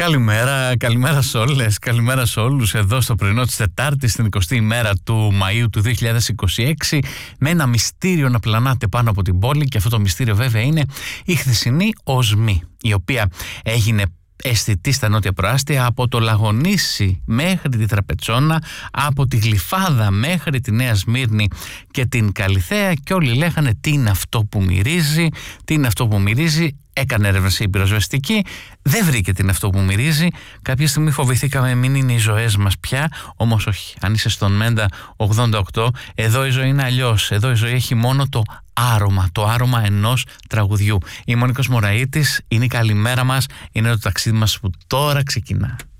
Καλημέρα σε όλες, καλημέρα σε όλους εδώ στο πρωινό της Τετάρτης, την 20η μέρα του Μαΐου του 2026, με ένα μυστήριο να πλανάται πάνω από την πόλη, και αυτό το μυστήριο βέβαια είναι η χθεσινή οσμή, η οποία έγινε αισθητή στα νότια προάστια, από το Λαγονήσι μέχρι τη Τραπετσόνα, από τη Γλυφάδα μέχρι τη Νέα Σμύρνη και την Καλιθέα, και όλοι λέγανε τι είναι αυτό που μυρίζει, τι είναι αυτό που μυρίζει. Έκανε έρευνα η πυροσβεστική, δεν βρήκε τι είναι αυτό που μυρίζει. Κάποια στιγμή φοβηθήκαμε μην είναι οι ζωές μας πια, όμως όχι. Αν είσαι στον Μέντα 88, εδώ η ζωή είναι αλλιώς. Εδώ η ζωή έχει μόνο το άρωμα ενός τραγουδιού. Η Μονικός Μωραΐτης, είναι η καλημέρα μας, είναι το ταξίδι μας που τώρα ξεκινά.